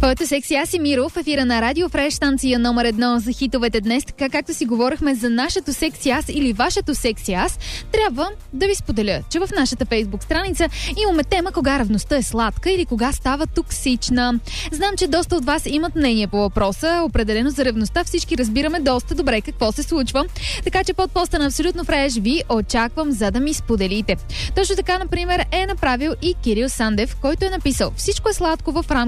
Твоето секси аз и Миро в ефира на Радио Фреш, станция номер 1 за хитовете днес. Така както си говорихме за нашето секси аз или вашето секси аз, трябва да ви споделя, че в нашата фейсбук страница имаме тема кога ревността е сладка или кога става токсична. Знам, че доста от вас имат мнение по въпроса. Определено за ревността всички разбираме доста добре какво се случва. Така че под поста на Абсолютно Фреш ви очаквам, за да ми споделите. Точно така, например, е направил и Кирил Сандев, който е написал: всичко е сладко в рамките